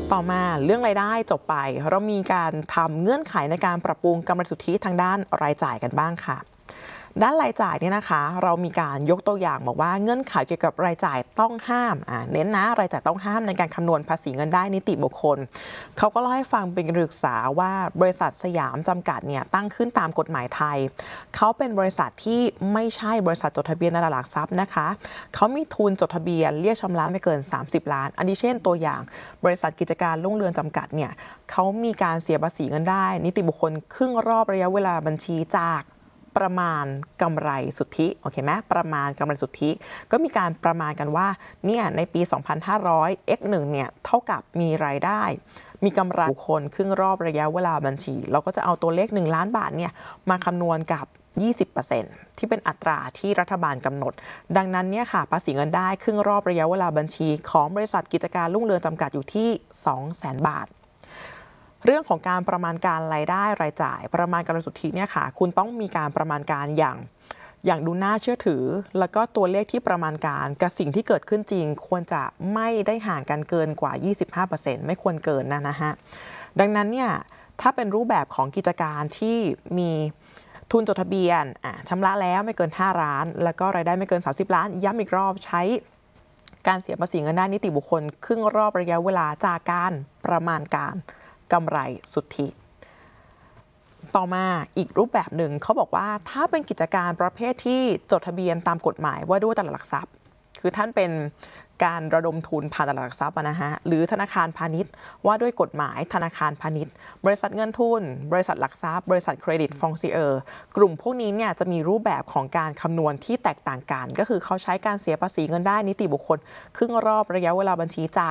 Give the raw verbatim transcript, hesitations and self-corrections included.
ต่อมาเรื่องรายได้จบไปเรามีการทำเงื่อนไขในการปรับปรุงกำไรสุทธิทางด้านรายจ่ายกันบ้างค่ะด้านรายจ่ายเนี่ยนะคะเรามีการยกตัวอย่างบอกว่าเงื่อนไขเกี่ยวกับรายจ่ายต้องห้ามอ่าเน้นนะรายจ่ายต้องห้ามในการคำนวณภาษีเงินได้นิติบุคคลเขาก็เล่าให้ฟังเป็นการศึกษาว่าบริษัทสยามจำกัดเนี่ยตั้งขึ้นตามกฎหมายไทยเขาเป็นบริษัทที่ไม่ใช่บริษัทจดทะเบียนในตลาดหลักทรัพย์นะคะเขามีทุนจดทะเบียนเรียกชำระไม่เกินสามสิบล้านอันนี้เช่นตัวอย่างบริษัทกิจการรุ่งเรืองจำกัดเนี่ยเขามีการเสียภาษีเงินได้นิติบุคคลครึ่งรอบระยะเวลาบัญชีจากประมาณกำไรสุทธิโอเคไหมประมาณกำไรสุทธิก็มีการประมาณกันว่าเนี่ยในปี สองพันห้าร้อย เอ็กซ์ หนึ่ง เนี่ยเท่ากับมีรายได้มีกำไรบุคคลครึ่งรอบระยะเวลาบัญชีเราก็จะเอาตัวเลขหนึ่งล้านบาทเนี่ยมาคำนวณกับ ยี่สิบเปอร์เซ็นต์ ที่เป็นอัตราที่รัฐบาลกำหนดดังนั้นเนี่ยค่ะภาษีเงินได้ครึ่งรอบระยะเวลาบัญชีของบริษัทกิจการรุ่งเรืองจำกัดอยู่ที่ สองแสน บาทเรื่องของการประมาณการรายได้รายจ่ายประมาณกำไรสุทธิเนี่ยค่ะคุณต้องมีการประมาณการอย่างอย่างดูน่าเชื่อถือแล้วก็ตัวเลขที่ประมาณการกับสิ่งที่เกิดขึ้นจริงควรจะไม่ได้ห่างกันเกินกว่า ยี่สิบห้าเปอร์เซ็นต์ ไม่ควรเกินนะนะฮะดังนั้นเนี่ยถ้าเป็นรูปแบบของกิจการที่มีทุนจดทะเบียนชำระแล้วไม่เกินห้าล้านแล้วก็รายได้ไม่เกินสามสิบล้านย้ำอีกรอบใช้การเสียภาษีเงินได้นิติบุคคลครึ่งรอบระยะเวลาจากการประมาณการกำไรสุทธิต่อมาอีกรูปแบบหนึ่งเขาบอกว่าถ้าเป็นกิจการประเภทที่จดทะเบียนตามกฎหมายว่าด้วยตลาดหลักทรัพย์คือท่านเป็นการระดมทุนผ่านตลาดหลักทรัพย์นะฮะหรือธนาคารพาณิชย์ว่าด้วยกฎหมายธนาคารพาณิชย์บริษัทเงินทุนบริษัทหลักทรัพย์บริษัทเครดิตฟองซิเออร์กลุ่มพวกนี้เนี่ยจะมีรูปแบบของการคำนวณที่แตกต่างกันก็คือเขาใช้การเสียภาษีเงินได้นิติบุคคลครึ่งรอบระยะเวลาบัญชีจ่าย